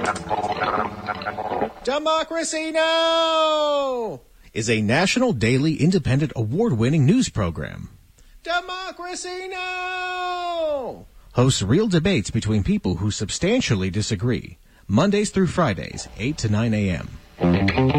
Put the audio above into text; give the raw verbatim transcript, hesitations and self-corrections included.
Democracy Now! Is a national daily independent award-winning news program. Democracy Now! Hosts real debates between people who substantially disagree. Mondays through Fridays, eight to nine a.m.